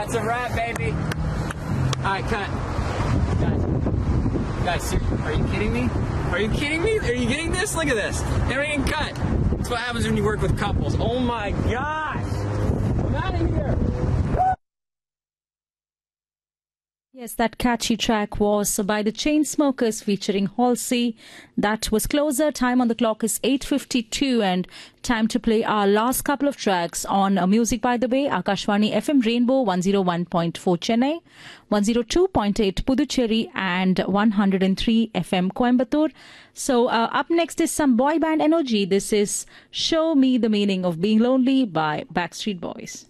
That's a wrap, baby. All right, cut. Guys, are you kidding me? Are you kidding me? Are you getting this? Look at this. Everything cut. That's what happens when you work with couples. Oh my gosh. I'm out of here. Yes, that catchy track was by the Chainsmokers featuring Halsey. That was Closer. Time on the clock is 8:52 and time to play our last couple of tracks on Music by the Bay. Akashvani FM Rainbow 101.4 Chennai, 102.8 Puducherry and 103 FM Coimbatore. So up next is some boy band energy. This is Show Me the Meaning of Being Lonely by Backstreet Boys.